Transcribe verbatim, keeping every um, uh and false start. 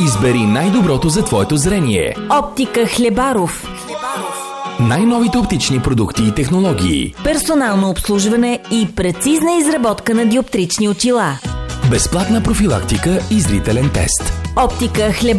Избери най-доброто за твоето зрение. Оптика Хлебаров. Най-новите оптични продукти и технологии. Персонално обслужване и прецизна изработка на диоптрични очила. Безплатна профилактика и зрителен тест. Оптика Хлебаров.